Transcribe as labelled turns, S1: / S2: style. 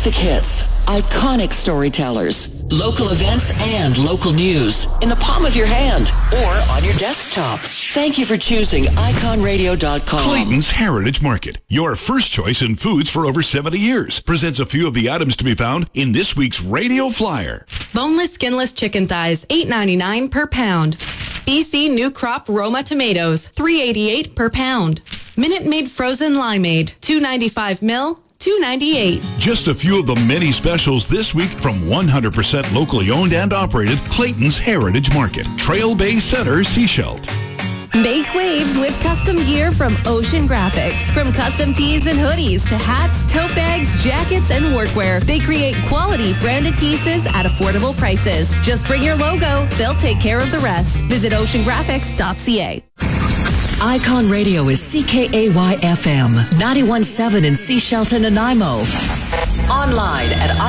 S1: classic hits, iconic storytellers, local events, and local news in the palm of your hand or on your desktop. Thank you for choosing iconradio.com.
S2: Clayton's Heritage Market, your first choice in foods for over 70 years, presents a few of the items to be found in this week's radio flyer.
S3: Boneless, skinless chicken thighs, $8.99 per pound. BC New Crop Roma tomatoes, $3.88 per pound. Minute Maid frozen limeade, $2.95 mil, $2.98.
S2: Just a few of the many specials this week from 100% locally owned and operated Clayton's Heritage Market, Trail Bay Center, Sechelt.
S4: Make waves with custom gear from Ocean Graphics. From custom tees and hoodies to hats, tote bags, jackets, and workwear, they create quality branded pieces at affordable prices. Just bring your logo. They'll take care of the rest. Visit oceangraphics.ca.
S1: Icon Radio is CKAY-FM, 91.7 in Sechelt and Nanaimo. Online at